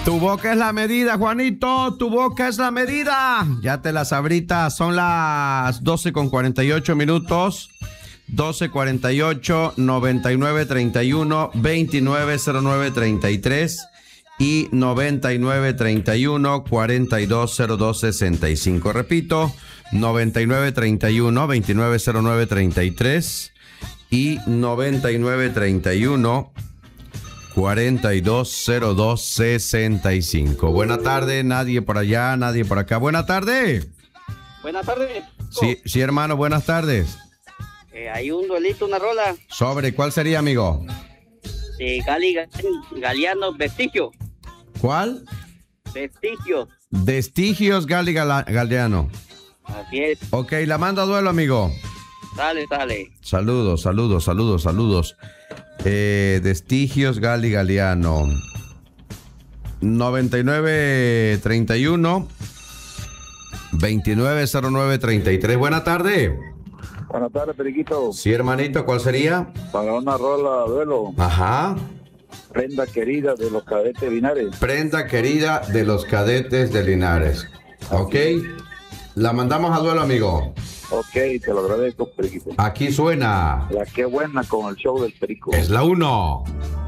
Tu boca es la medida, Juanito. Tu boca es la medida. Ya te las abritas. Son las 12:48. 12:48, 9931, 290933 y 9931 420265. Repito, 9931 290933 y 9931 420265. Buena tarde, nadie por allá, nadie por acá. Buena tarde. Buenas tardes. Sí, hermano, buenas tardes. Hay un duelito, una rola. ¿Sobre cuál sería, amigo? De Galeano, Vestigio. ¿Cuál? Vestigio. Vestigios Galeano. Así es. Ok, la mando a duelo, amigo. Dale. Saludos. Vestigios Galeano. 9931 290933. Buena tarde. Buenas tardes, Periquito. Sí, hermanito, ¿cuál sería? Para una rola duelo. Ajá. Prenda querida de los cadetes Linares. Prenda querida de los cadetes de Linares. Ok. La mandamos a duelo, amigo. Ok, te lo agradezco, Periquito. Aquí suena. La que buena con el show del Perico. Es la 1.